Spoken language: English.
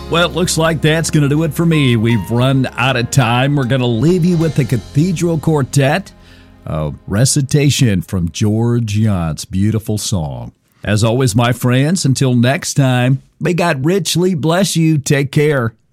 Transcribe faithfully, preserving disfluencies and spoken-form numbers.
Well, it looks like that's going to do it for me. We've run out of time. We're going to leave you with the Cathedral Quartet, a recitation from George Yount's beautiful song. As always, my friends, until next time, may God richly bless you. Take care.